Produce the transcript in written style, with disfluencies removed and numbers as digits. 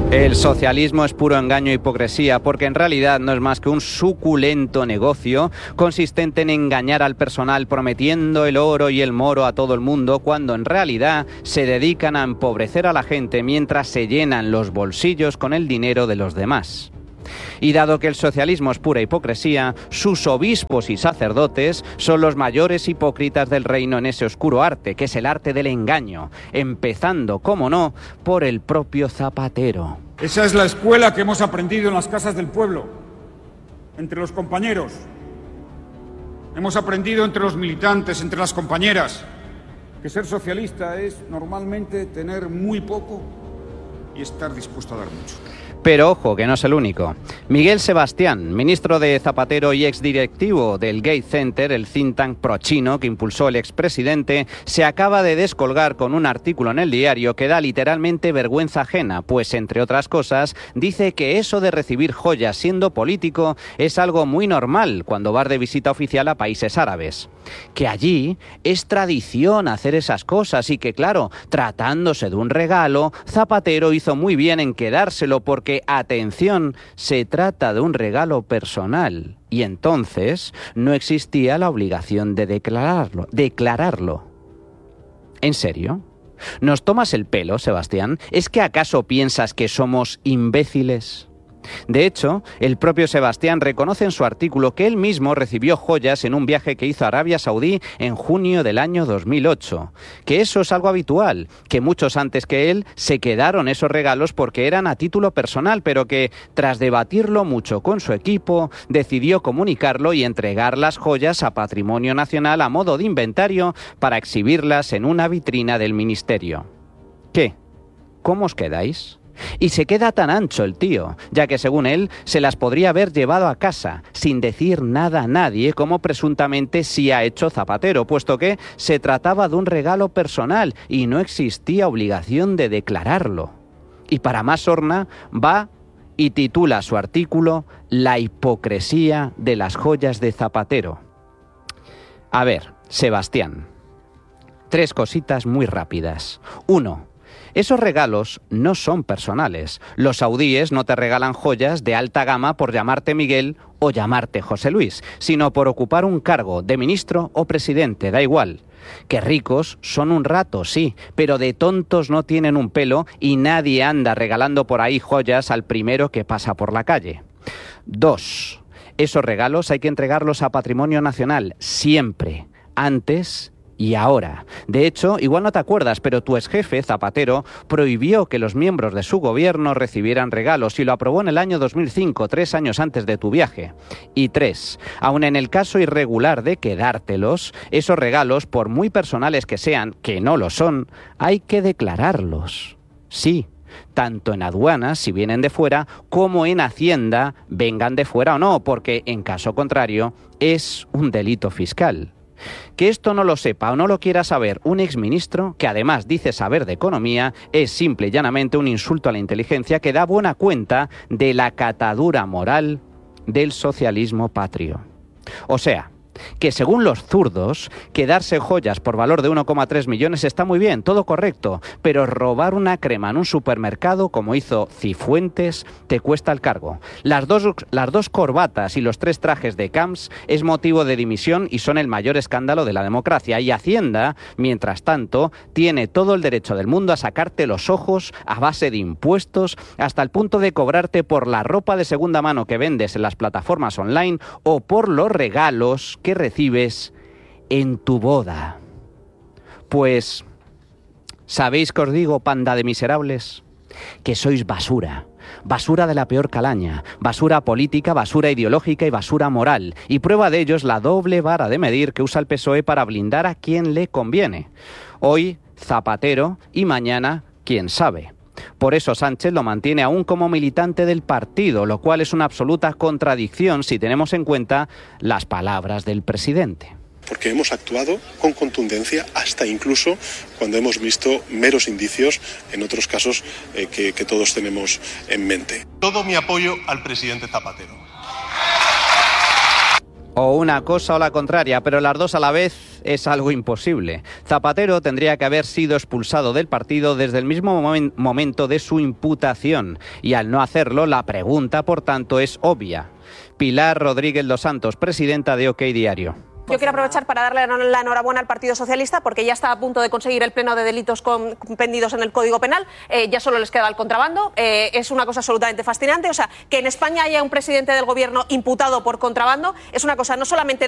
El socialismo es puro engaño e hipocresía, porque en realidad no es más que un suculento negocio consistente en engañar al personal prometiendo el oro y el moro a todo el mundo, cuando en realidad se dedican a empobrecer a la gente mientras se llenan los bolsillos con el dinero de los demás. Y dado que el socialismo es pura hipocresía, sus obispos y sacerdotes son los mayores hipócritas del reino en ese oscuro arte, que es el arte del engaño, empezando, como no, por el propio Zapatero. Esa es la escuela que hemos aprendido en las casas del pueblo, entre los compañeros. Hemos aprendido entre los militantes, entre las compañeras, que ser socialista es normalmente tener muy poco y estar dispuesto a dar mucho. Pero ojo, que no es el único. Miguel Sebastián, ministro de Zapatero y exdirectivo del Gate Center, el think tank pro-chino que impulsó el expresidente, se acaba de descolgar con un artículo en El Diario que da literalmente vergüenza ajena, pues, entre otras cosas, dice que eso de recibir joyas siendo político es algo muy normal cuando vas de visita oficial a países árabes. Que allí es tradición hacer esas cosas y que, claro, tratándose de un regalo, Zapatero hizo muy bien en quedárselo porque, atención, se trata de un regalo personal y entonces no existía la obligación de declararlo. ¿En serio? ¿Nos tomas el pelo, Sebastián? ¿Es que acaso piensas que somos imbéciles? De hecho, el propio Sebastián reconoce en su artículo que él mismo recibió joyas en un viaje que hizo a Arabia Saudí en junio del año 2008. Que eso es algo habitual, que muchos antes que él se quedaron esos regalos porque eran a título personal, pero que, tras debatirlo mucho con su equipo, decidió comunicarlo y entregar las joyas a Patrimonio Nacional a modo de inventario para exhibirlas en una vitrina del ministerio. ¿Qué? ¿Cómo os quedáis? Y se queda tan ancho el tío, ya que según él se las podría haber llevado a casa, sin decir nada a nadie, como presuntamente sí ha hecho Zapatero, puesto que se trataba de un regalo personal y no existía obligación de declararlo. Y para más sorna, va y titula su artículo La hipocresía de las joyas de Zapatero. A ver, Sebastián, 3 cositas muy rápidas. 1. Esos regalos no son personales. Los saudíes no te regalan joyas de alta gama por llamarte Miguel o llamarte José Luis, sino por ocupar un cargo de ministro o presidente, da igual. Que ricos son un rato, sí, pero de tontos no tienen un pelo y nadie anda regalando por ahí joyas al primero que pasa por la calle. 2. Esos regalos hay que entregarlos a Patrimonio Nacional, siempre, antes y ahora. De hecho, igual no te acuerdas, pero tu exjefe, Zapatero, prohibió que los miembros de su gobierno recibieran regalos y lo aprobó en el año 2005, 3 años antes de tu viaje. Y 3. Aun en el caso irregular de quedártelos, esos regalos, por muy personales que sean, que no lo son, hay que declararlos. Sí, tanto en aduanas, si vienen de fuera, como en Hacienda, vengan de fuera o no, porque en caso contrario es un delito fiscal. Que esto no lo sepa o no lo quiera saber un exministro, que además dice saber de economía, es simple y llanamente un insulto a la inteligencia que da buena cuenta de la catadura moral del socialismo patrio. O sea, que según los zurdos, quedarse joyas por valor de 1,3 millones está muy bien, todo correcto, pero robar una crema en un supermercado, como hizo Cifuentes, te cuesta el cargo. Las dos corbatas y los 3 trajes de Camps es motivo de dimisión y son el mayor escándalo de la democracia. Y Hacienda, mientras tanto, tiene todo el derecho del mundo a sacarte los ojos a base de impuestos, hasta el punto de cobrarte por la ropa de segunda mano que vendes en las plataformas online o por los regalos que recibes en tu boda. Pues, ¿sabéis qué os digo, panda de miserables? Que sois basura. Basura de la peor calaña, basura política, basura ideológica y basura moral. Y prueba de ello es la doble vara de medir que usa el PSOE para blindar a quien le conviene. Hoy, Zapatero, y mañana, quién sabe. Por eso Sánchez lo mantiene aún como militante del partido, lo cual es una absoluta contradicción si tenemos en cuenta las palabras del presidente. Porque hemos actuado con contundencia hasta incluso cuando hemos visto meros indicios en otros casos que todos tenemos en mente. Todo mi apoyo al presidente Zapatero. O una cosa o la contraria, pero las dos a la vez es algo imposible. Zapatero tendría que haber sido expulsado del partido desde el mismo momento de su imputación y al no hacerlo la pregunta, por tanto, es obvia. Pilar Rodríguez dos Santos, presidenta de OK Diario. Yo quiero aprovechar para darle la enhorabuena al Partido Socialista porque ya está a punto de conseguir el pleno de delitos compendidos en el Código Penal. Ya solo les queda el contrabando. Es una cosa absolutamente fascinante. O sea, que en España haya un presidente del gobierno imputado por contrabando es una cosa no solamente